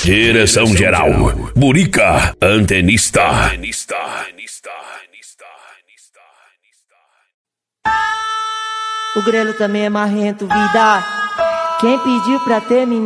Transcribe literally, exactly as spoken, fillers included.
Direção geral, Murica, antenista. O grelo também é marrento, vida. Quem pediu pra terminar?